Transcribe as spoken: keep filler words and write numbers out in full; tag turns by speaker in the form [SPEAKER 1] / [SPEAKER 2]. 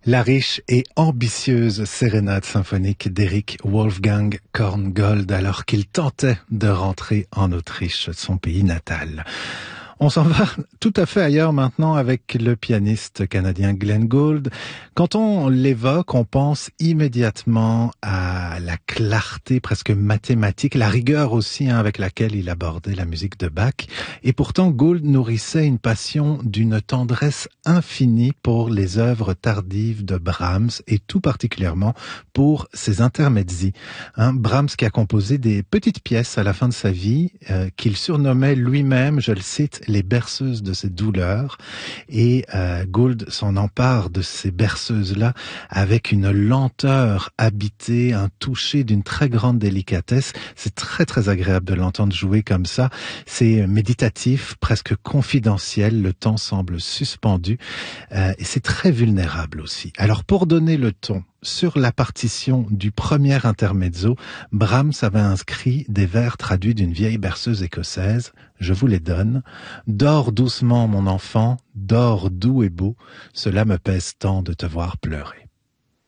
[SPEAKER 1] La riche et ambitieuse sérénade symphonique d'Eric Wolfgang Korngold alors qu'il tentait de rentrer en Autriche, son pays natal. On s'en va tout à fait ailleurs maintenant avec le pianiste canadien Glenn Gould. Quand on l'évoque, on pense immédiatement à la clarté presque mathématique, la rigueur aussi hein, avec laquelle il abordait la musique de Bach. Et pourtant, Gould nourrissait une passion d'une tendresse infinie pour les œuvres tardives de Brahms et tout particulièrement pour ses intermezzi. Hein, Brahms qui a composé des petites pièces à la fin de sa vie euh, qu'il surnommait lui-même, je le cite, les berceuses de ses douleurs, et euh, Gould s'en empare de ces berceuses-là avec une lenteur habitée, un toucher d'une très grande délicatesse. C'est très très agréable de l'entendre jouer comme ça. C'est méditatif, presque confidentiel, le temps semble suspendu, euh, et c'est très vulnérable aussi. Alors pour donner le ton, sur la partition du premier intermezzo, Brahms avait inscrit des vers traduits d'une vieille berceuse écossaise. Je vous les donne. Dors doucement, mon enfant, dors doux et beau. Cela me pèse tant de te voir pleurer.